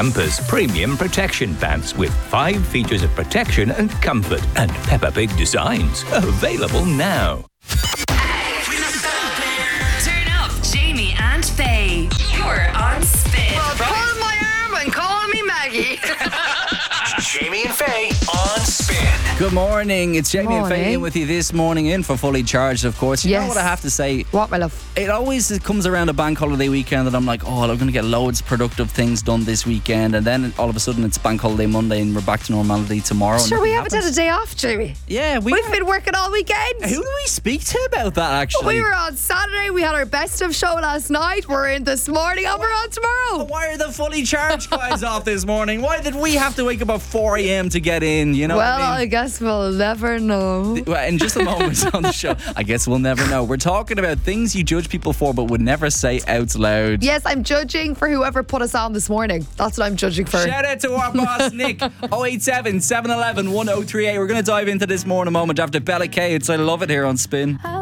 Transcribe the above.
Campus Premium Protection Pants with 5 features of protection and comfort and Peppa Pig designs. Available now. Turn up Jamie and Faye. You're on Spin. Well, pull my arm and call me Maggie. Jamie and Faye on Spin. Good morning. It's Jamie and Faye Morning. in with you this morning in for Fully Charged, of course. You know Yes. what I have to say? What, my love? It always comes around a bank holiday weekend and I'm like, oh, I'm going to get loads of productive things done this weekend. And then all of a sudden it's bank holiday Monday and we're back to normality tomorrow. and Sure, we nothing haven't had a day off, Jamie. Yeah, We've been working all weekend. Who do we speak to about that, actually? We were on Saturday. We had our best of show last night. We're in this morning and we're on tomorrow. Why are the Fully Charged guys off this morning? Why did we have to wake up at 4 a.m. to get in? You know Well, what I mean? I guess we'll never know. Well, in just a moment on the show, I guess we'll never know. We're talking about things you judge people for but would never say out loud. Yes, I'm judging for whoever put us on this morning. That's what I'm judging for. Shout out to our boss, Nick. 087 711 1038. We're going to dive into this more in a moment after Bella K. I love it here on Spin.